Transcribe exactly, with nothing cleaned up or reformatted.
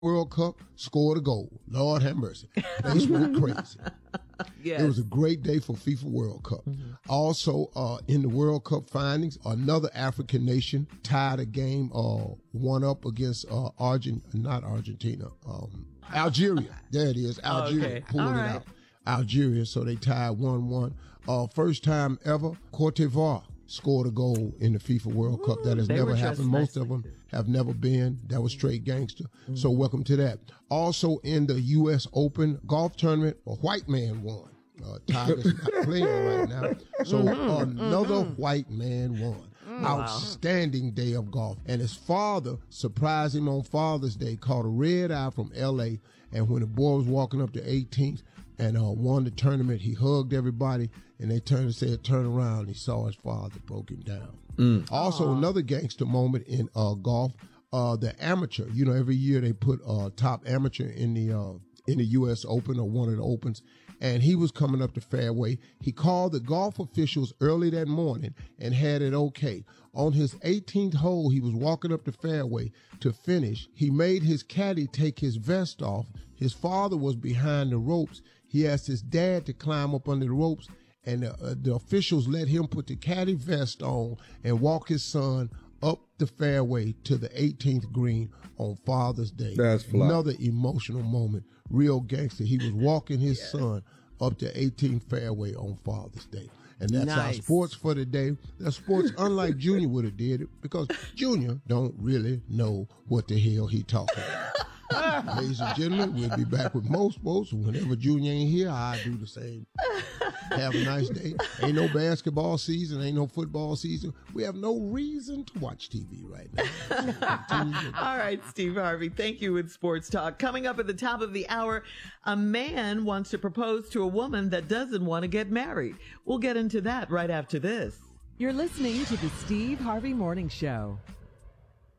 World Cup, scored a goal. Lord have mercy. They went crazy. Yes. It was a great day for FIFA World Cup. Mm-hmm. Also, uh, in the World Cup findings, another African nation tied a game, uh, one up against uh, Argent, not Argentina, um, Algeria. There it is, Algeria, Okay. pulling All it right. out. Algeria, so they tied one one. Uh, first time ever, Cote d'Ivoire scored a goal in the FIFA World Cup. That has they never were happened. dressed Most nicely, of them too. have never been. That was straight gangster. So welcome to that. Also in the U S Open golf tournament, a white man won. Uh, Tiger's not playing right now. So another white man won. Outstanding day of golf. And his father surprised him on Father's Day, caught a red eye from L A. And when the boy was walking up to eighteenth and uh, won the tournament, he hugged everybody. And they turned and said, turn around. He saw his father, broke him down. Also, another gangster moment in uh, golf, uh, the amateur. You know, every year they put uh, top amateur in the uh, in the U S Open or one of the Opens. And he was coming up the fairway. He called the golf officials early that morning and had it okay. On his eighteenth hole, he was walking up the fairway to finish. He made his caddy take his vest off. His father was behind the ropes. He asked his dad to climb up under the ropes, and the, uh, the officials let him put the caddy vest on and walk his son up the fairway to the eighteenth green on Father's Day. That's fly. Another emotional moment. Real gangster. He was walking his son up the eighteenth fairway on Father's Day. And that's our Nice. sports for the day. That's sports unlike Junior would have did it, because Junior don't really know what the hell he talking about. Ladies and gentlemen, we'll be back with more sports. Whenever Junior ain't here, I do the same. Have a nice day. Ain't no basketball season, ain't no football season. We have no reason to watch T V right now. All right, Steve Harvey, thank you with Sports Talk. Coming up at the top of the hour, a man wants to propose to a woman that doesn't want to get married. We'll get into that right after this. You're listening to the Steve Harvey Morning Show.